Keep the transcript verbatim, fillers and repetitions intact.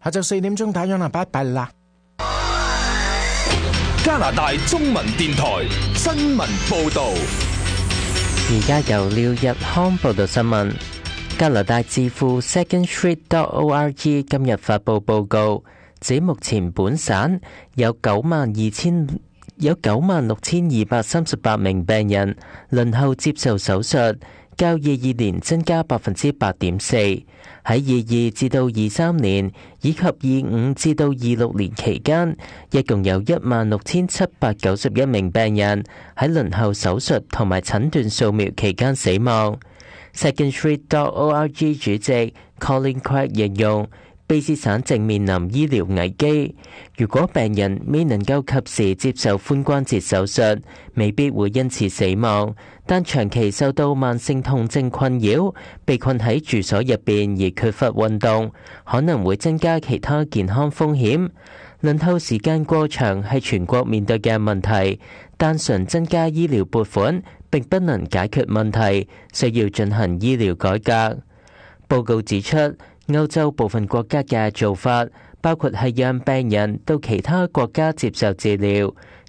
下晝四點鐘打烊啦，拜拜啦。 加拿大中文電台新聞報導。 而家由廖日康報道新聞。加拿大智庫 Second Street dot org 今日發布報告，指目前本省有九萬二千有九萬六千二百三十八名病人輪候接受手術，較二二年增加百分之八點四。喺二二至到二三年以及二五至到二六年期間，一共有一萬六千七百九十一名病人喺輪候手術同埋診斷掃描期間死亡。Second Street dot org 主席 Colin Craig 形容，卑詩省正面臨醫療危機，如果病人未能夠及時接受髖關節手術，未必會因此死亡，但長期受到慢性痛症困擾，被困喺住所入邊而缺乏運動，可能會增加其他健康風險。輪候時間過長係全國面對嘅問題，單純增加醫療撥款並不能解決問題，需要進行醫療改革。報告指出，歐洲部分國家嘅做法包括係讓病人到其他國家接受治療，